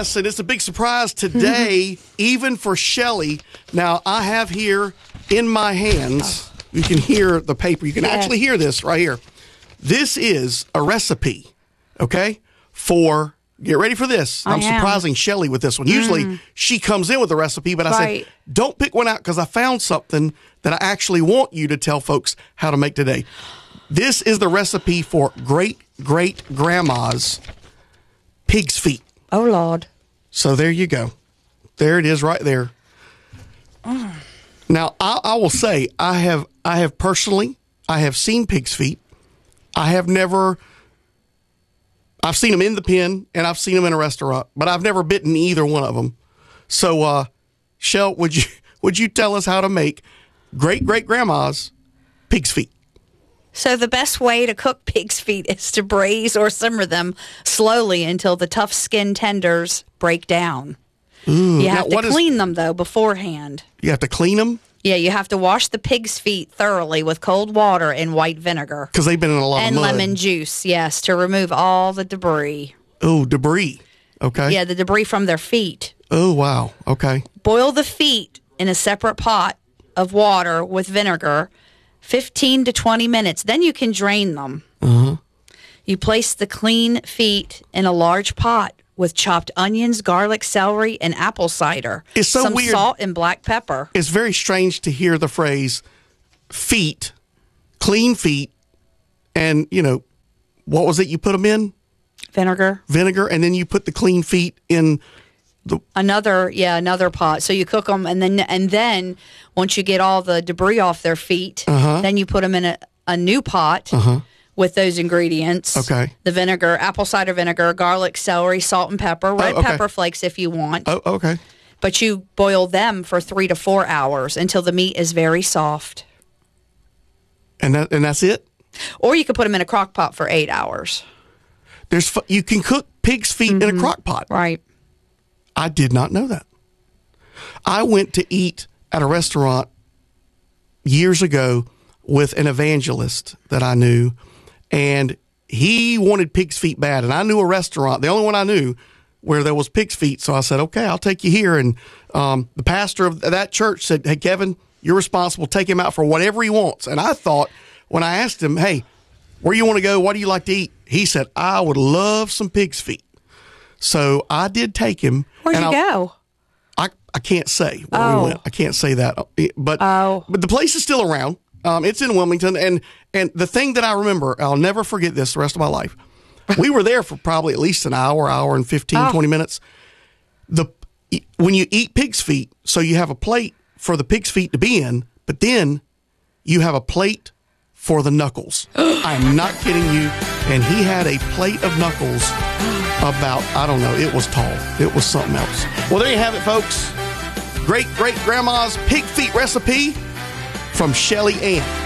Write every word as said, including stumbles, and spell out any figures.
Yes, and it's a big surprise today, even for Shelley. Now, I have here in my hands, you can hear the paper. You can yes. actually hear this right here. This is a recipe, okay, for, get ready for this. I I'm am. surprising Shelley with this one. Usually, Mm. she comes in with a recipe, but I Right. said, don't pick one out because I found something that I actually want you to tell folks how to make today. This is the recipe for great-great-grandma's pig's feet. Oh, Lord. So there you go. There it is right there. Mm. Now, I, I will say, I have I have personally, I have seen pig's feet. I have never, I've seen them in the pen, and I've seen them in a restaurant, but I've never bitten either one of them. So, uh, Shell, would you would you tell us how to make great-great-grandma's pig's feet? So the best way to cook pig's feet is to braise or simmer them slowly until the tough skin tenders break down. Ooh, you have now, to is- clean them, though, beforehand. You have to clean them? Yeah, you have to wash the pig's feet thoroughly with cold water and white vinegar. Because they've been in a lot And of mud. lemon juice, yes, to remove all the debris. Oh, debris. Okay. Yeah, the debris from their feet. Oh, wow. Okay. Boil the feet in a separate pot of water with vinegar fifteen to twenty minutes. Then you can drain them. Uh-huh. You place the clean feet in a large pot with chopped onions, garlic, celery, and apple cider. It's so Some weird. salt and black pepper. It's very strange to hear the phrase feet, clean feet, and, you know, what was it you put them in? Vinegar. Vinegar, and then you put the clean feet in the... Another, yeah, another pot. So you cook them, and then and then once you get all the debris off their feet, Uh-huh. then you put them in a, a new pot Uh-huh. with those ingredients. Okay. The vinegar, apple cider vinegar, garlic, celery, salt, and pepper, red Oh, okay. pepper flakes if you want. Oh, okay. But you boil them for three to four hours until the meat is very soft. And that and that's it? Or you could put them in a crock pot for eight hours. There's fu- You can cook pig's feet in a crock pot. Right. I did not know that. I went to eat at a restaurant years ago with an evangelist that I knew, and he wanted pig's feet bad. And I knew a restaurant, the only one I knew, where there was pig's feet. So I said, okay, I'll take you here. And um, the pastor of that church said, hey, Kevin, you're responsible. Take him out for whatever he wants. And I thought, when I asked him, hey, where you want to go? What do you like to eat? He said, I would love some pig's feet. So I did take him. Where'd and you I, go? I, I can't say where Oh. we went. I can't say that. But Oh. but the place is still around. Um, it's in Wilmington. And, and the thing that I remember, I'll never forget this the rest of my life. We were there for probably at least an hour, hour and fifteen, Oh. twenty minutes. The When you eat pig's feet, so you have a plate for the pig's feet to be in, but then you have a plate for the knuckles. I'm not kidding you. And he had a plate of knuckles about, I don't know, it was tall. It was something else. Well, there you have it, folks. Great, great grandma's pig feet recipe from Shelley Ann.